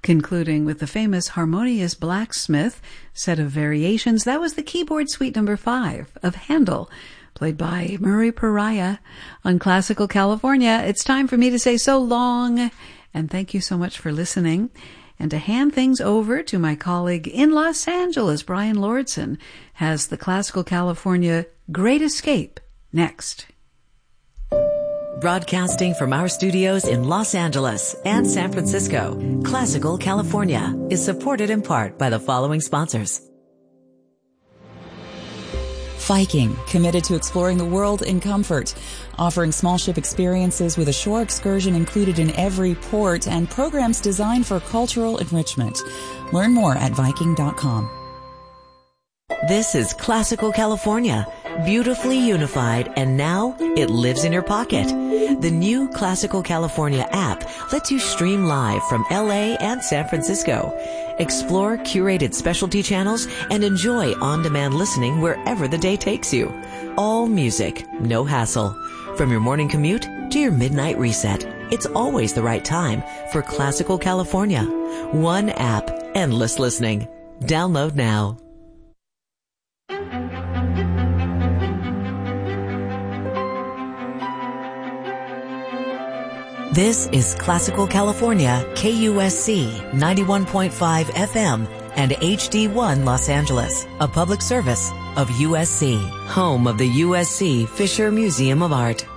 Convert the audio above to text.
Concluding with the famous Harmonious Blacksmith set of variations, that was the keyboard suite number 5 of Handel, played by Murray Pariah on Classical California. It's time for me to say so long, and thank you so much for listening, and to hand things over to my colleague in Los Angeles. Brian Lordson has the Classical California Great Escape next. Broadcasting from our studios in Los Angeles and San Francisco, Classical California is supported in part by the following sponsors. Viking, committed to exploring the world in comfort, offering small ship experiences with a shore excursion included in every port and programs designed for cultural enrichment. Learn more at Viking.com. This is Classical California, beautifully unified, and now it lives in your pocket. The new Classical California app lets you stream live from LA and San Francisco. Explore curated specialty channels and enjoy on-demand listening wherever the day takes you. All music, no hassle. From your morning commute to your midnight reset, it's always the right time for Classical California. One app, endless listening. Download now. This is Classical California, KUSC 91.5 FM and HD1 Los Angeles, a public service of USC, home of the USC Fisher Museum of Art.